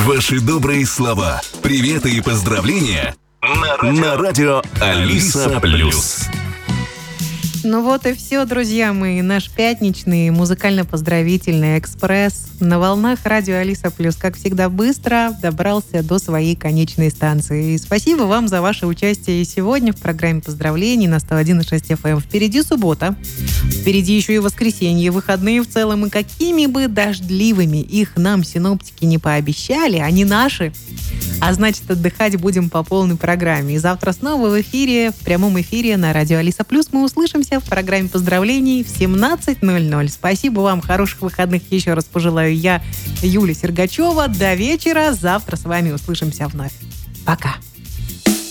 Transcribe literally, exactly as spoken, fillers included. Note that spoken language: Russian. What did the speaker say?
Ваши добрые слова, приветы и поздравления на радио, на радио Алиса Плюс. Ну вот и все, друзья мои. Наш пятничный музыкально-поздравительный экспресс на волнах радио Алиса Плюс, как всегда, быстро добрался до своей конечной станции. И спасибо вам за ваше участие сегодня в программе поздравлений на сто один и шесть эф эм. Впереди суббота, впереди еще и воскресенье, выходные в целом. И какими бы дождливыми их нам синоптики не пообещали, они наши. А значит, отдыхать будем по полной программе. И завтра снова в эфире, в прямом эфире на радио Алиса Плюс мы услышимся в программе поздравлений в семнадцать ноль ноль. Спасибо вам, хороших выходных еще раз пожелаю я, Юлия Сергачева. До вечера. Завтра с вами услышимся вновь. Пока.